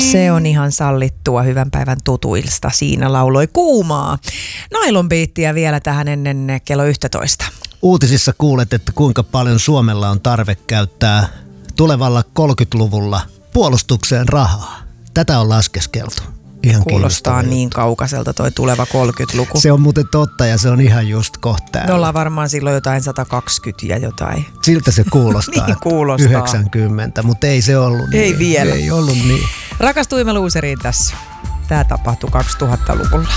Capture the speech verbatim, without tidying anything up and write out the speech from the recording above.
Se on ihan sallittua hyvän päivän tutuilsta. Siinä lauloi Kuumaa. Nylon Beatia vielä tähän ennen kello yksitoista. Uutisissa kuulet, että kuinka paljon Suomella on tarve käyttää tulevalla kolmekymmentäluvulla puolustukseen rahaa. Tätä on laskeskeltu. Ihan kuulostaa niin kaukaiselta toi tuleva kolmekymmentäluku. Se on muuten totta ja se on ihan just kohta. Me ollaan varmaan silloin jotain sata kaksikymmentä ja jotain. Siltä se kuulostaa. Niin kuulostaa. yhdeksänkymmentä, mutta ei se ollut niin. Ei vielä. Ei ollut niin. Rakastuimme luuseriin tässä. Tämä tapahtui kaksituhattaluvulla.